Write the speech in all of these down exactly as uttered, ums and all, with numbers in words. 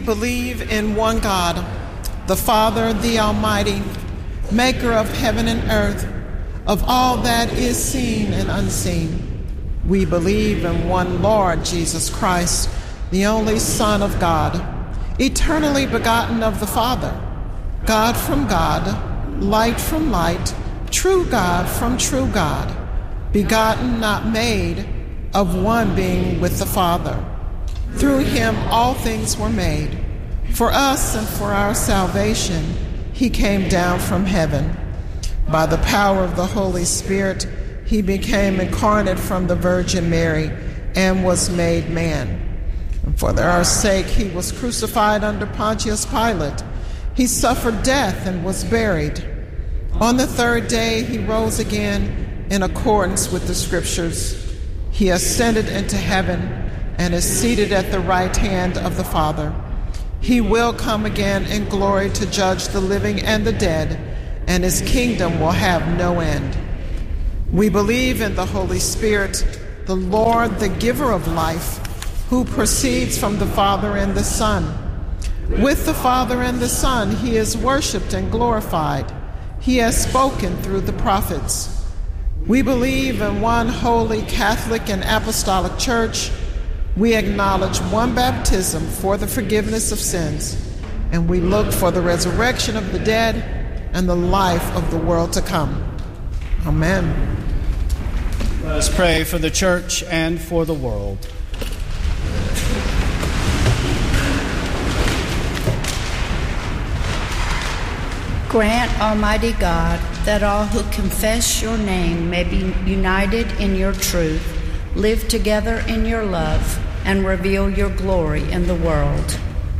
Believe in one God, the Father, the Almighty, maker of heaven and earth, of all that is seen and unseen. We believe in one Lord Jesus Christ, the only Son of God, eternally begotten of the Father, God from God, light from light, true God from true God, begotten, not made, of one being with the Father. Through him all things were made. For us and for our salvation, he came down from heaven. By the power of the Holy Spirit, he became incarnate from the Virgin Mary and was made man. And for our sake, he was crucified under Pontius Pilate. He suffered death and was buried. On the third day, he rose again in accordance with the Scriptures. He ascended into heaven and is seated at the right hand of the Father. He will come again in glory to judge the living and the dead, and his kingdom will have no end. We believe in the Holy Spirit, the Lord, the giver of life, who proceeds from the Father and the Son. With the Father and the Son, he is worshiped and glorified. He has spoken through the prophets. We believe in one holy Catholic and Apostolic Church. We acknowledge one baptism for the forgiveness of sins, and we look for the resurrection of the dead and the life of the world to come. Amen. Let us pray for the church and for the world. Grant, Almighty God, that all who confess your name may be united in your truth, live together in your love, and reveal your glory in the world.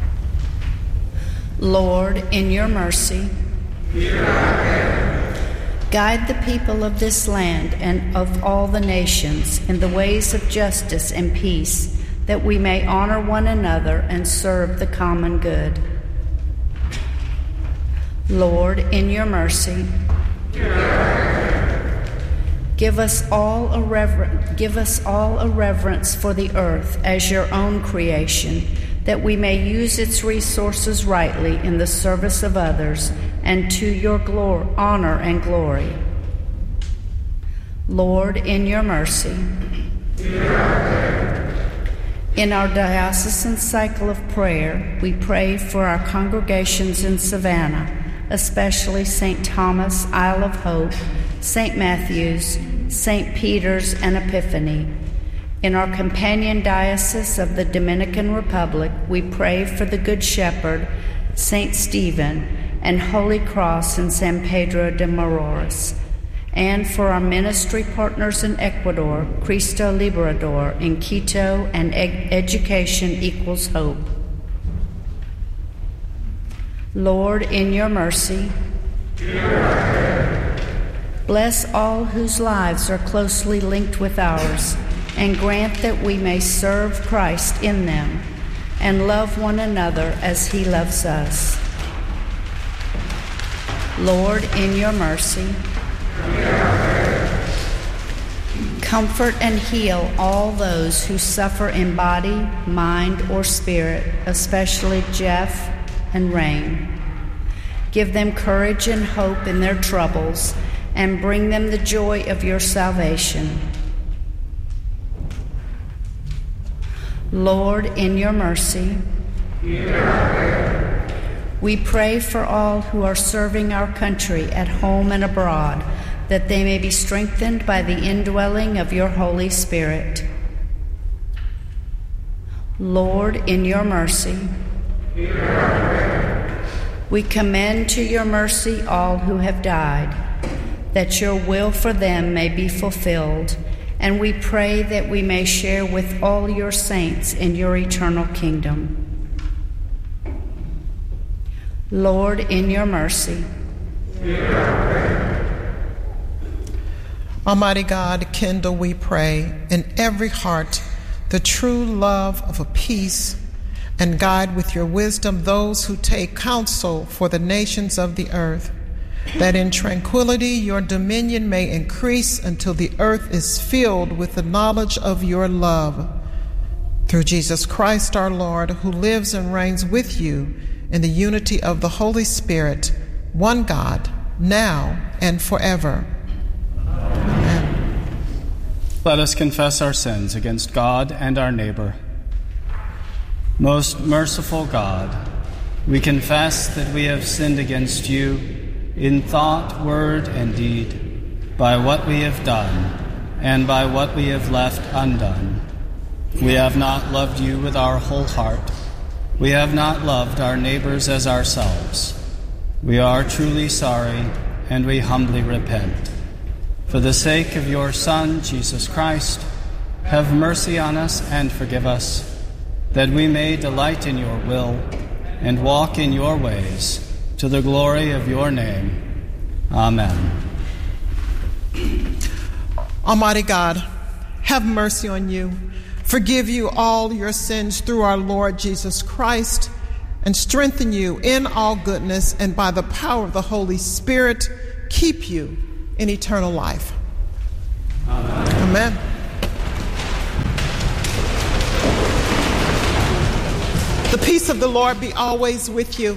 Lord, in your mercy, hear our prayer. Guide the people of this land and of all the nations in the ways of justice and peace, that we may honor one another and serve the common good. Lord, in your mercy, hear our prayer. Give us all a rever- give us all a reverence for the earth as your own creation, that we may use its resources rightly in the service of others and to your glor- honor and glory. Lord, in your mercy, hear our prayer. In our diocesan cycle of prayer, we pray for our congregations in Savannah, especially Saint Thomas, Isle of Hope, Saint Matthew's, Saint Peter's, and Epiphany. In our companion diocese of the Dominican Republic, we pray for the Good Shepherd, Saint Stephen, and Holy Cross in San Pedro de Maroras, and for our ministry partners in Ecuador, Cristo Liberador in Quito, and Ed- Education Equals Hope. Lord, in your mercy, hear our prayer. Bless all whose lives are closely linked with ours, and grant that we may serve Christ in them and love one another as he loves us. Lord, in your mercy, hear our prayer. Comfort and heal all those who suffer in body, mind, or spirit, especially Jeff and Rain. Give them courage and hope in their troubles, and bring them the joy of your salvation. Lord, in your mercy, hear our prayer. We pray for all who are serving our country at home and abroad, that they may be strengthened by the indwelling of your Holy Spirit. Lord, in your mercy, hear our prayer. We commend to your mercy all who have died, that your will for them may be fulfilled, and we pray that we may share with all your saints in your eternal kingdom. Lord, in your mercy, hear our prayer. Almighty God, kindle, we pray, in every heart the true love of a peace, and guide with your wisdom those who take counsel for the nations of the earth, that in tranquility your dominion may increase until the earth is filled with the knowledge of your love. Through Jesus Christ our Lord, who lives and reigns with you in the unity of the Holy Spirit, one God, now and forever. Amen. Let us confess our sins against God and our neighbor. Most merciful God, we confess that we have sinned against you in thought, word, and deed, by what we have done and by what we have left undone. We have not loved you with our whole heart. We have not loved our neighbors as ourselves. We are truly sorry, and we humbly repent. For the sake of your Son, Jesus Christ, have mercy on us and forgive us, that we may delight in your will and walk in your ways, to the glory of your name. Amen. Almighty God, have mercy on you, forgive you all your sins through our Lord Jesus Christ, and strengthen you in all goodness, and by the power of the Holy Spirit, keep you in eternal life. Amen. Amen. The peace of the Lord be always with you.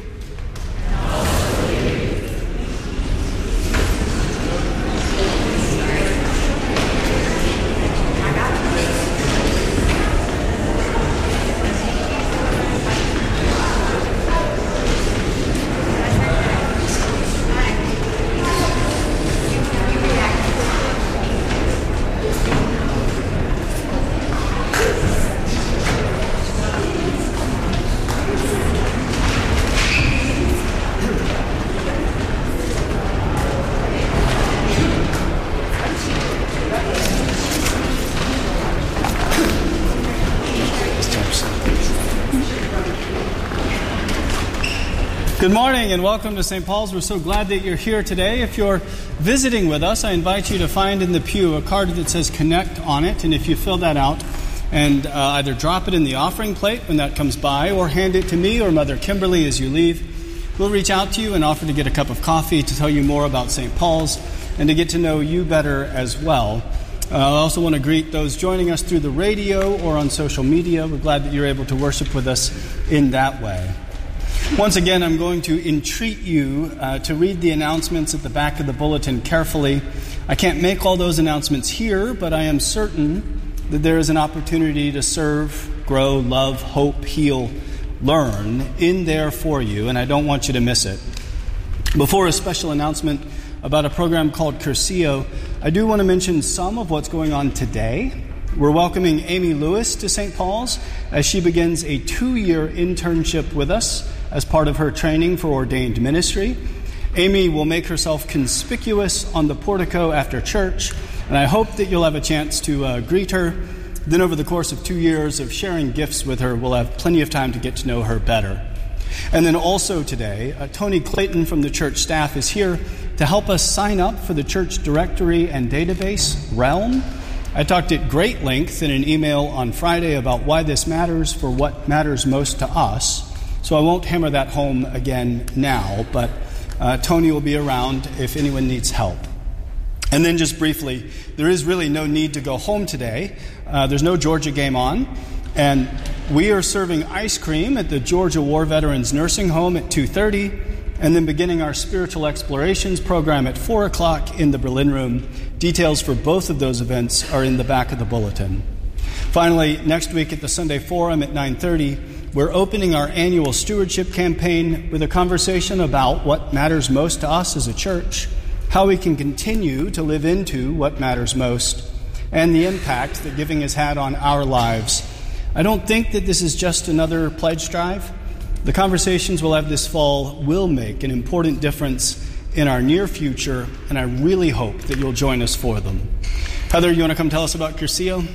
Good morning and welcome to Saint Paul's. We're so glad that you're here today. If you're visiting with us, I invite you to find in the pew a card that says Connect on it. And if you fill that out and uh, either drop it in the offering plate when that comes by, or hand it to me or Mother Kimberly as you leave, we'll reach out to you and offer to get a cup of coffee to tell you more about Saint Paul's and to get to know you better as well. Uh, I also want to greet those joining us through the radio or on social media. We're glad that you're able to worship with us in that way. Once again, I'm going to entreat you uh, to read the announcements at the back of the bulletin carefully. I can't make all those announcements here, but I am certain that there is an opportunity to serve, grow, love, hope, heal, learn in there for you, and I don't want you to miss it. Before a special announcement about a program called Cursillo, I do want to mention some of what's going on today. We're welcoming Amy Lewis to Saint Paul's as she begins a two-year internship with us as part of her training for ordained ministry. Amy will make herself conspicuous on the portico after church, and I hope that you'll have a chance to uh, greet her. Then over the course of two years of sharing gifts with her, we'll have plenty of time to get to know her better. And then also today, uh, Tony Clayton from the church staff is here to help us sign up for the church directory and database, Realm. I talked at great length in an email on Friday about why this matters for what matters most to us. So I won't hammer that home again now, but uh, Tony will be around if anyone needs help. And then just briefly, there is really no need to go home today. Uh, there's no Georgia game on, and we are serving ice cream at the Georgia War Veterans Nursing Home at two thirty, and then beginning our Spiritual Explorations program at four o'clock in the Berlin Room. Details for both of those events are in the back of the bulletin. Finally, next week at the Sunday Forum at nine thirty, we're opening our annual stewardship campaign with a conversation about what matters most to us as a church, how we can continue to live into what matters most, and the impact that giving has had on our lives. I don't think that this is just another pledge drive. The conversations we'll have this fall will make an important difference in our near future, and I really hope that you'll join us for them. Heather, you want to come tell us about Cursillo?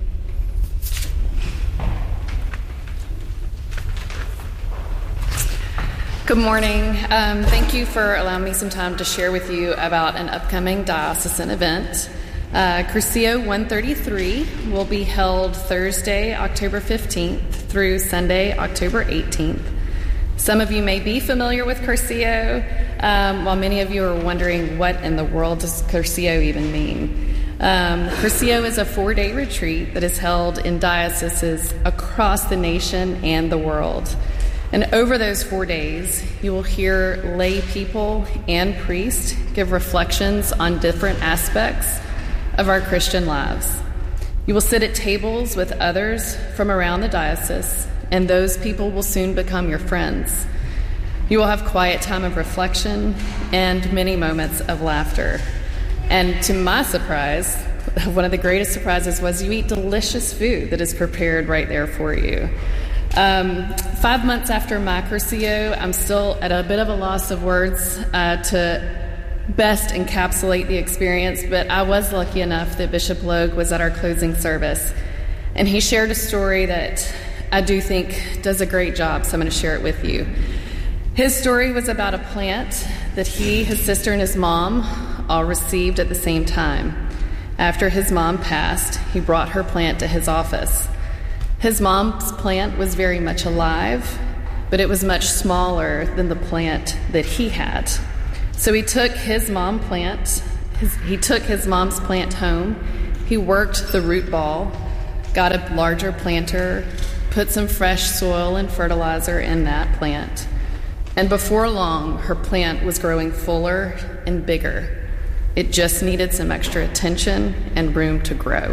Good morning. Um, thank you for allowing me some time to share with you about an upcoming diocesan event. Uh, Cursillo one thirty-three will be held Thursday, October fifteenth through Sunday, October eighteenth. Some of you may be familiar with Cursillo, um, while many of you are wondering what in the world does Cursillo even mean. Um, Cursillo is a four-day retreat that is held in dioceses across the nation and the world. And over those four days, you will hear lay people and priests give reflections on different aspects of our Christian lives. You will sit at tables with others from around the diocese, and those people will soon become your friends. You will have quiet time of reflection and many moments of laughter. And to my surprise, one of the greatest surprises was you eat delicious food that is prepared right there for you. Um, five months after my Cursillo, I'm still at a bit of a loss of words uh, to best encapsulate the experience, but I was lucky enough that Bishop Logue was at our closing service, and he shared a story that I do think does a great job, so I'm going to share it with you. His story was about a plant that he, his sister, and his mom all received at the same time. After his mom passed, he brought her plant to his office. His mom's plant was very much alive, but it was much smaller than the plant that he had. So he took his mom plant, his, he took his mom's plant home, he worked the root ball, got a larger planter, put some fresh soil and fertilizer in that plant, and before long, her plant was growing fuller and bigger. It just needed some extra attention and room to grow.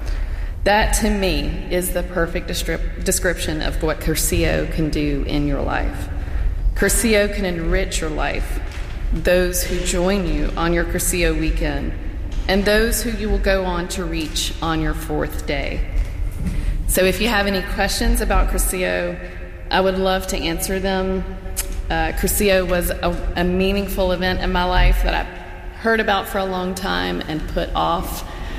That, to me, is the perfect descrip- description of what Cursillo can do in your life. Cursillo can enrich your life, those who join you on your Cursillo weekend, and those who you will go on to reach on your fourth day. So if you have any questions about Cursillo, I would love to answer them. Uh, Cursillo was a, a meaningful event in my life that I heard about for a long time and put off.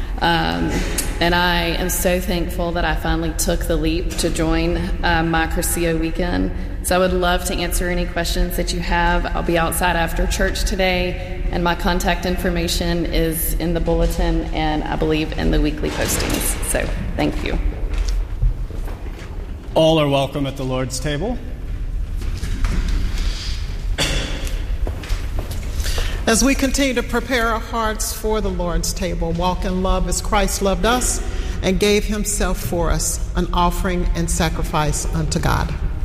Um, and I am so thankful that I finally took the leap to join uh, my Cursillo weekend. So I would love to answer any questions that you have. I'll be outside after church today, and my contact information is in the bulletin and I believe in the weekly postings. So thank you. All are welcome at the Lord's table. As we continue to prepare our hearts for the Lord's table, walk in love as Christ loved us and gave himself for us, an offering and sacrifice unto God.